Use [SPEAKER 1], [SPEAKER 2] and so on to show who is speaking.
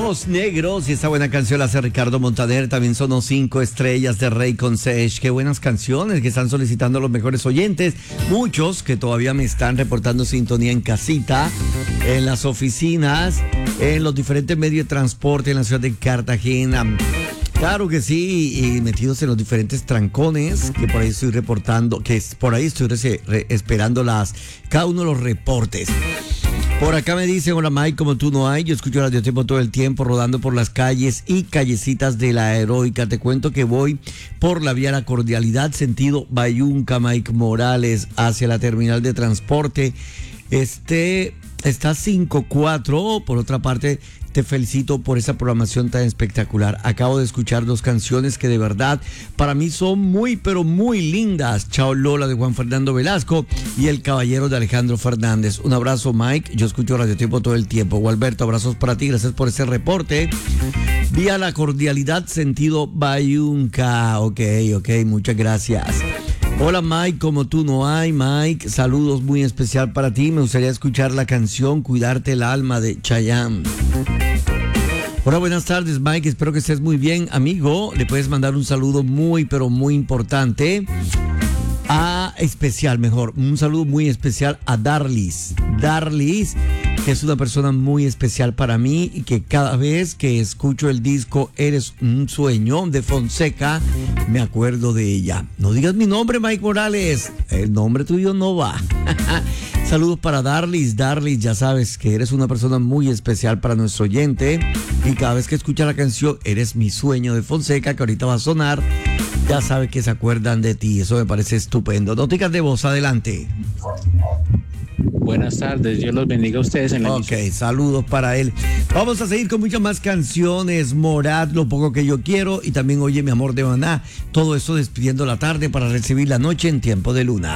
[SPEAKER 1] Ojos Negros, y esta buena canción la hace Ricardo Montaner. También sonó 5 estrellas de Rey con Sech. Qué buenas canciones que están solicitando los mejores oyentes. Muchos que todavía me están reportando sintonía en casita, en las oficinas, en los diferentes medios de transporte en la ciudad de Cartagena. Claro que sí, y metidos en los diferentes trancones, que por ahí estoy reportando, por ahí estoy esperando cada uno de los reportes. Por acá me dicen, hola Mike, como tú no hay, yo escucho Radio Tiempo todo el tiempo, rodando por las calles y callecitas de la Heroica. Te cuento que voy por la vía La Cordialidad, sentido Bayunca, Mike Morales, hacia la terminal de transporte. Está 5-4, por otra parte, te felicito por esa programación tan espectacular. Acabo de escuchar 2 canciones que de verdad para mí son muy, pero muy lindas. Chao Lola de Juan Fernando Velasco y El Caballero de Alejandro Fernández. Un abrazo, Mike. Yo escucho Radio Tiempo todo el tiempo. Gualberto, abrazos para ti. Gracias por ese reporte. Vía La Cordialidad, sentido Bayunca. Ok, muchas gracias. Hola Mike, como tú no hay, Mike, saludos muy especial para ti. Me gustaría escuchar la canción Cuidarte el Alma de Chayanne. Hola, buenas tardes Mike, espero que estés muy bien, amigo. Le puedes mandar un saludo muy, pero muy importante. Un saludo muy especial a Darlis, que es una persona muy especial para mí y que cada vez que escucho el disco Eres un Sueño de Fonseca, me acuerdo de ella. No digas mi nombre, Mike Morales, el nombre tuyo no va. Saludos para Darlis, ya sabes que eres una persona muy especial para nuestro oyente y cada vez que escucha la canción Eres mi Sueño de Fonseca, que ahorita va a sonar, ya sabe que se acuerdan de ti. Eso me parece estupendo. Noticas de voz, adelante.
[SPEAKER 2] Buenas tardes, Dios los bendiga a ustedes en la
[SPEAKER 1] emisión. Ok, saludos para él. Vamos a seguir con muchas más canciones. Morat, Lo Poco Que Yo Quiero, y también Oye Mi Amor de Maná. Todo esto despidiendo la tarde para recibir la noche en Tiempo de Luna.